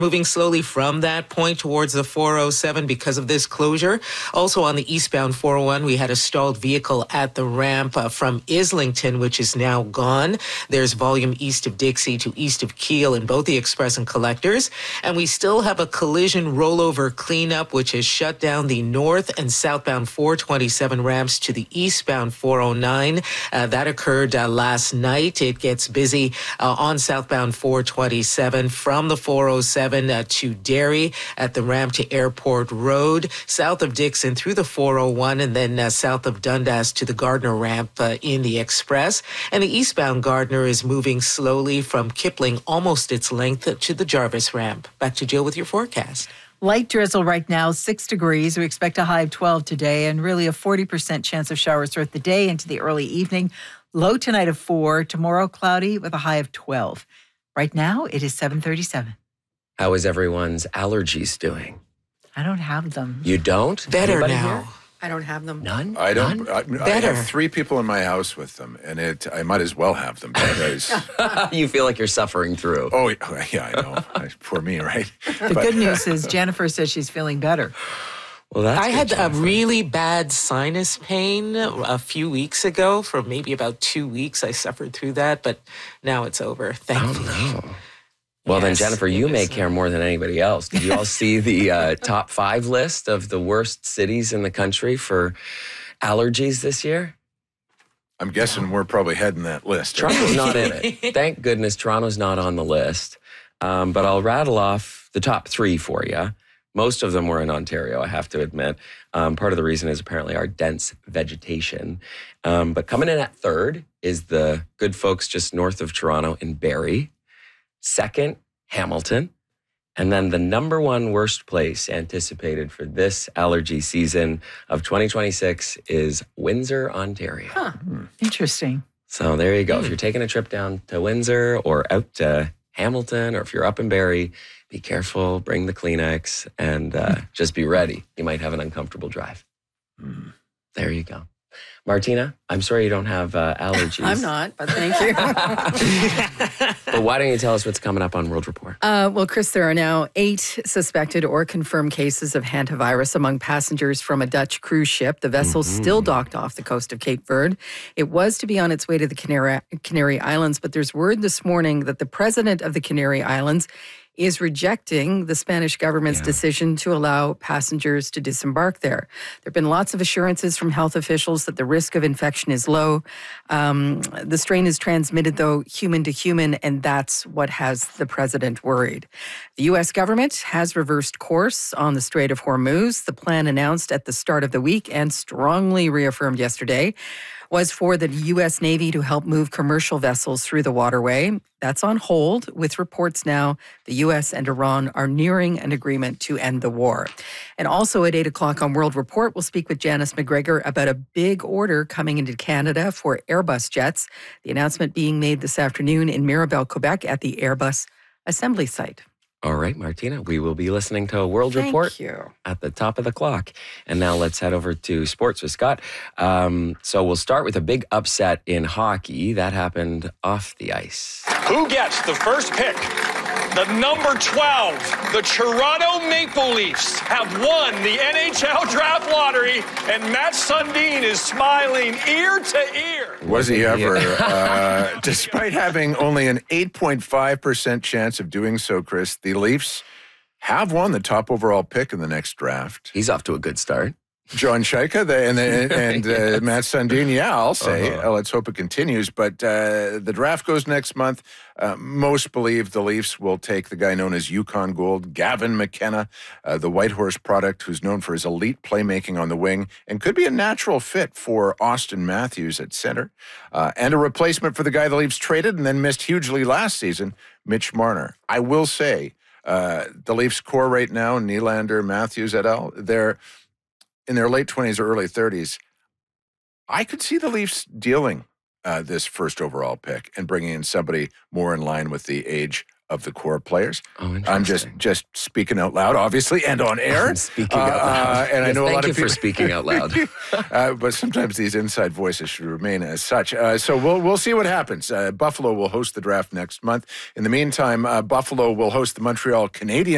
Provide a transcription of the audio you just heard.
Moving slowly from that point towards the 407 because of this closure. Also on the eastbound 401, we had a stalled vehicle at the ramp from Islington, which is now gone. There's volume east of Dixie to east of Keele in both the express and collectors. And we still have a collision rollover cleanup, which has shut down the north and southbound 427 ramps to the eastbound 409. That occurred last night. It gets busy on southbound 427 from the 407 to Derry at the ramp to Airport Road, south of Dixon through the 401, and then south of Dundas to the Gardner ramp in the Express. And the eastbound Gardner is moving slowly from Kipling, almost its length, to the Jarvis ramp. Back to Jill with your forecast. Light drizzle right now, 6 degrees. We expect a high of 12 today and really a 40% chance of showers throughout the day into the early evening. Low tonight of 4, tomorrow cloudy with a high of 12. Right now, it is 7:37. How is everyone's allergies doing? I don't have them. You don't? Better Anybody now. here? I don't have them. None? I don't. None? I have 3 people in my house with them, and I might as well have them because. You feel like you're suffering through. Oh, yeah, I know. Poor me, right? The good news is Jennifer says she's feeling better. Well, that's I good, had a Jennifer. really bad sinus pain a few weeks ago. For maybe about 2 weeks, I suffered through that, but now it's over, thankfully. Oh, no. Well, then, Yes, Jennifer, it you is, may care more than anybody else. Did you all see the top 5 list of the worst cities in the country for allergies this year? I'm guessing we're probably heading that list. Toronto's not in it. Thank goodness Toronto's not on the list. But I'll rattle off the top 3 for you. Most of them were in Ontario, I have to admit. Part of the reason is apparently our dense vegetation. But coming in at 3rd is the good folks just north of Toronto in Barrie. 2nd, Hamilton. And then the number 1 worst place anticipated for this allergy season of 2026 is Windsor, Ontario. Huh. Interesting. So there you go. If you're taking a trip down to Windsor or out to Hamilton, or if you're up in Barrie, be careful, bring the Kleenex, and just be ready. You might have an uncomfortable drive. There you go. Martina, I'm sorry you don't have allergies. I'm not, but thank you. But why don't you tell us what's coming up on World Report? Well, Chris, there are now 8 suspected or confirmed cases of hantavirus among passengers from a Dutch cruise ship. The vessel still docked off the coast of Cape Verde. It was to be on its way to the Canary Islands, but there's word this morning that the president of the Canary Islands is rejecting the Spanish government's decision to allow passengers to disembark there. There have been lots of assurances from health officials that the risk of infection is low. The strain is transmitted, though, human to human, and that's what has the president worried. The U.S. government has reversed course on the Strait of Hormuz. The plan announced at the start of the week and strongly reaffirmed yesterday was for the U.S. Navy to help move commercial vessels through the waterway. That's on hold, with reports now the U.S. and Iran are nearing an agreement to end the war. And also at 8 o'clock on World Report, we'll speak with Janice McGregor about a big order coming into Canada for Airbus jets. The announcement being made this afternoon in Mirabel, Quebec at the Airbus assembly site. All right, Martina, we will be listening to a World Report at the top of the clock. And now let's head over to sports with Scott. So we'll start with a big upset in hockey. That happened off the ice. Who gets the first pick? The number 12, the Toronto Maple Leafs have won the NHL draft lottery, and Matt Sundin is smiling ear to ear. Was he ever? Despite having only an 8.5% chance of doing so, Chris, the Leafs have won the top overall pick in the next draft. He's off to a good start. John Shaika and Matt Sundin, I'll say. Let's hope it continues. But the draft goes next month. Most believe the Leafs will take the guy known as Yukon Gold, Gavin McKenna, the Whitehorse product, who's known for his elite playmaking on the wing and could be a natural fit for Auston Matthews at center. And a replacement for the guy the Leafs traded and then missed hugely last season, Mitch Marner. I will say, the Leafs core right now, Nylander, Matthews, et al., they're in their late 20s or early 30s. I could see the Leafs dealing this first overall pick and bringing in somebody more in line with the age of the core players. Oh, I'm just speaking out loud, obviously, and on air. I'm speaking out loud. And I know a lot of Thank you people for speaking out loud. But sometimes these inside voices should remain as such. So we'll see what happens. Buffalo will host the draft next month. In the meantime, Buffalo will host the Montreal Canadiens